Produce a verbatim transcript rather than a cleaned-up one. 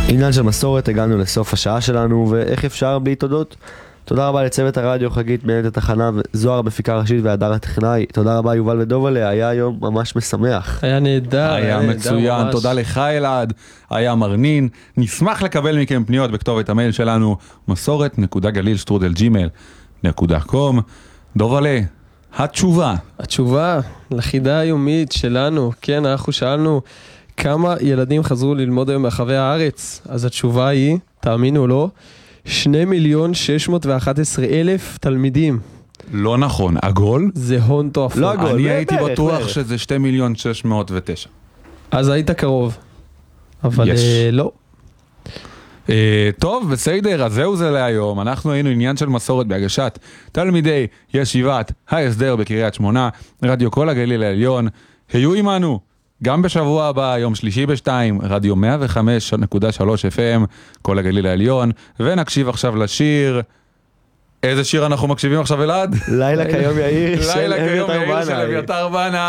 עניין של מסורת, הגענו לסוף השעה שלנו, ואיך אפשר בלי תודות? תודה רבה לצוות הרדיו, חגית מנהלת התחנה, זוהר המפיקה הראשית והדר הטכנאי. תודה רבה יובל ודובלה, היה יום ממש משמח. היה נהדר, היה מצוין, ממש. תודה לך אלעד, היה מרנין. נשמח לקבל מכם פניות בכתובת המייל שלנו, מסורת נקודה גליל שטרודל ג'ימייל נקודה קום. דובלה, התשובה. התשובה לחידה היומית שלנו, כן, אנחנו שאלנו כמה ילדים חזרו ללמוד היום ברחבי הארץ, אז התשובה היא, תאמינו או לא, שני מיליון שש מאות ואחת עשרה אלף תלמידים. לא נכון, עגול? זה הון תועפות. לא עגול. אני בערך, הייתי בטוח בערך. שזה שני מיליון שש מאות ותשע. אז היית קרוב. אבל יש. אה, לא. אה, טוב, בסדר, אז זהו זה להיום. אנחנו היינו עניין של מסורת בהגשת תלמידי ישיבת ההסדר בקריית שמונה, רדיו כל הגליל העליון. היו עמנו גם בשבוע הבא, יום שלישי בשתיים, רדיו מאה וחמש נקודה שלוש אף אם, כל הגליל העליון, ונקשיב עכשיו לשיר. איזה שיר אנחנו מקשיבים עכשיו אלעד? לילה כיום יאיר של לילה כיום אביתר יאיר של בנאי. אביתר בנאי.